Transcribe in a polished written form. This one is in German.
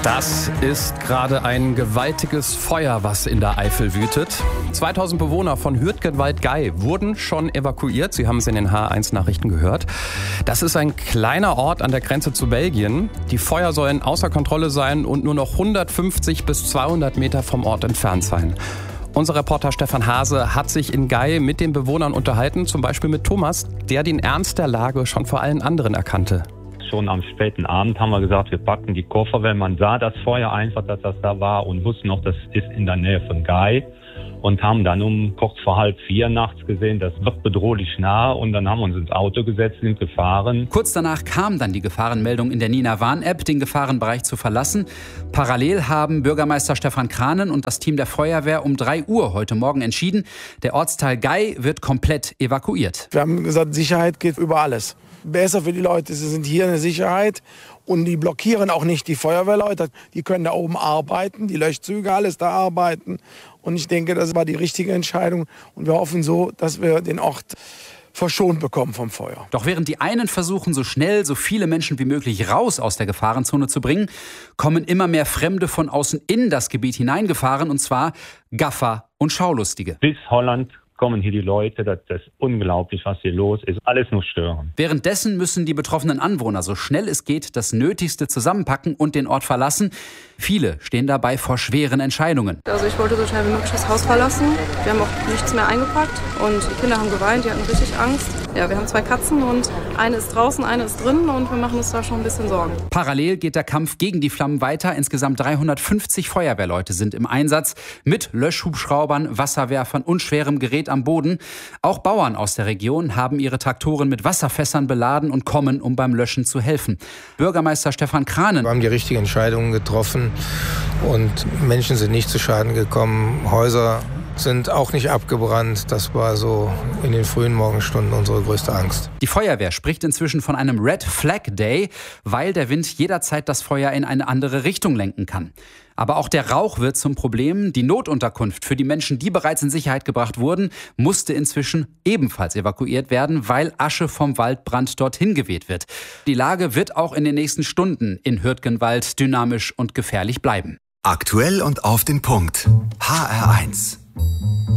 Das ist gerade ein gewaltiges Feuer, was in der Eifel wütet. 2000 Bewohner von Hürtgenwald-Gey wurden schon evakuiert. Sie haben es in den H1-Nachrichten gehört. Das ist ein kleiner Ort an der Grenze zu Belgien. Die Feuer sollen außer Kontrolle sein und nur noch 150 bis 200 Meter vom Ort entfernt sein. Unser Reporter Stefan Hase hat sich in Gey mit den Bewohnern unterhalten, zum Beispiel mit Thomas, der den Ernst der Lage schon vor allen anderen erkannte. Schon am späten Abend haben wir gesagt, wir packen die Koffer, weil man sah das Feuer einfach, dass das da war und wussten noch, das ist in der Nähe von Gey und haben dann um kurz vor 3:30 nachts gesehen, das wird bedrohlich nah und dann haben wir uns ins Auto gesetzt, sind gefahren. Kurz danach kam dann die Gefahrenmeldung in der Nina Warn-App, den Gefahrenbereich zu verlassen. Parallel haben Bürgermeister Stefan Kranen und das Team der Feuerwehr um 3 Uhr heute Morgen entschieden, der Ortsteil Gey wird komplett evakuiert. Wir haben gesagt, Sicherheit geht über alles. Besser für die Leute, sie sind hier in der Sicherheit und die blockieren auch nicht die Feuerwehrleute. Die können da oben arbeiten, die Löschzüge, alles da arbeiten. Und ich denke, das war die richtige Entscheidung. Und wir hoffen so, dass wir den Ort verschont bekommen vom Feuer. Doch während die einen versuchen, so schnell so viele Menschen wie möglich raus aus der Gefahrenzone zu bringen, kommen immer mehr Fremde von außen in das Gebiet hineingefahren, und zwar Gaffer und Schaulustige. Bis Holland kommen hier die Leute, das ist unglaublich, was hier los ist. Alles nur stören. Währenddessen müssen die betroffenen Anwohner so schnell es geht das Nötigste zusammenpacken und den Ort verlassen. Viele stehen dabei vor schweren Entscheidungen. Also ich wollte so schnell wie möglich das Haus verlassen. Wir haben auch nichts mehr eingepackt und die Kinder haben geweint, die hatten richtig Angst. Ja, wir haben 2 Katzen und eine ist draußen, eine ist drin und wir machen uns da schon ein bisschen Sorgen. Parallel geht der Kampf gegen die Flammen weiter. Insgesamt 350 Feuerwehrleute sind im Einsatz mit Löschhubschraubern, Wasserwerfern und schwerem Gerät am Boden. Auch Bauern aus der Region haben ihre Traktoren mit Wasserfässern beladen und kommen, um beim Löschen zu helfen. Bürgermeister Stefan Kranen: Wir haben die richtigen Entscheidungen getroffen und Menschen sind nicht zu Schaden gekommen. Häuser sind auch nicht abgebrannt. Das war so in den frühen Morgenstunden unsere größte Angst. Die Feuerwehr spricht inzwischen von einem Red Flag Day, weil der Wind jederzeit das Feuer in eine andere Richtung lenken kann. Aber auch der Rauch wird zum Problem. Die Notunterkunft für die Menschen, die bereits in Sicherheit gebracht wurden, musste inzwischen ebenfalls evakuiert werden, weil Asche vom Waldbrand dorthin geweht wird. Die Lage wird auch in den nächsten Stunden in Hürtgenwald dynamisch und gefährlich bleiben. Aktuell und auf den Punkt. HR1.